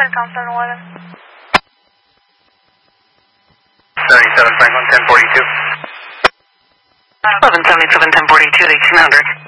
Falcon 711. 77 Franklin 1042. 1177 1042 to 1800.